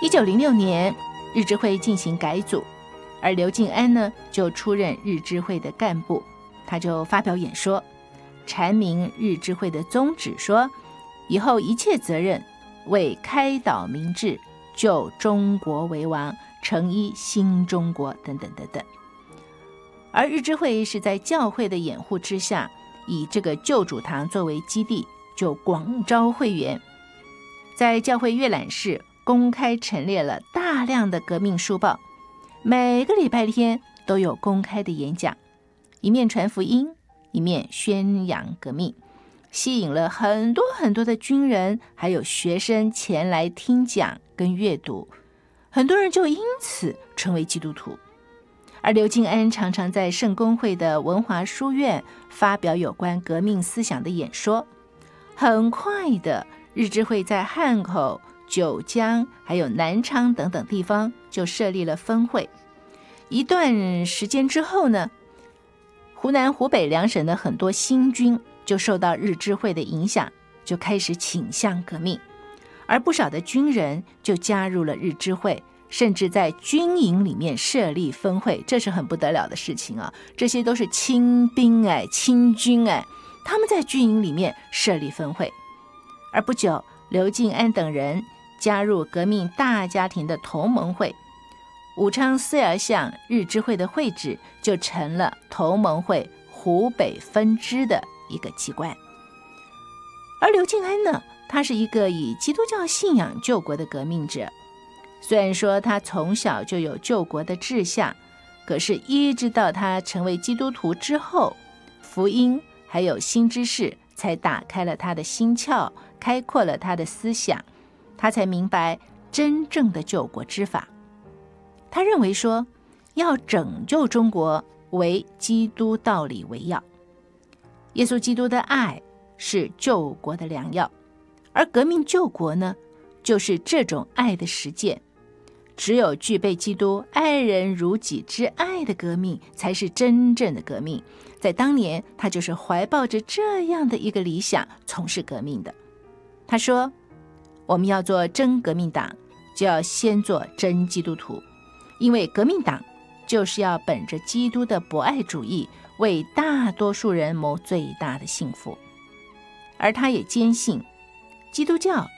1906年，日知会进行改组，而刘敬安呢就出任日知会的干部，他就发表演说，阐明日知会的宗旨，说以后一切责任为开导民智，救中国为王，成一新中国等等等等。而日知会是在教会的掩护之下，以这个旧主堂作为基地，就广招会员，在教会阅览室公开陈列了大量的革命书报，每个礼拜天都有公开的演讲，一面传福音，一面宣扬革命，吸引了很多很多的军人还有学生前来听讲跟阅读，很多人就因此成为基督徒。而刘敬安常常在圣公会的文华书院发表有关革命思想的演说，很快的，日知会在汉口、九江还有南昌等等地方就设立了分会。一段时间之后呢，湖南、湖北两省的很多新军就受到日知会的影响，就开始倾向革命，而不少的军人就加入了日知会，甚至在军营里面设立分会，这是很不得了的事情啊！这些都是亲兵亲军他们在军营里面设立分会。而不久，刘敬安等人加入革命大家庭的同盟会，武昌思窑巷日知会的会址就成了同盟会湖北分支的一个机关。而刘敬安呢，他是一个以基督教信仰救国的革命者，虽然说他从小就有救国的志向，可是一直到他成为基督徒之后，福音还有新知识才打开了他的心窍，开阔了他的思想，他才明白真正的救国之法。他认为说，要拯救中国，唯基督道理为要。耶稣基督的爱是救国的良药，而革命救国呢，就是这种爱的实践。只有具备基督爱人如己之爱的革命，才是真正的革命。在当年，他就是怀抱着这样的一个理想从事革命的。他说，我们要做真革命党，就要先做真基督徒，因为革命党就是要本着基督的博爱主义，为大多数人谋最大的幸福。而他也坚信，基督教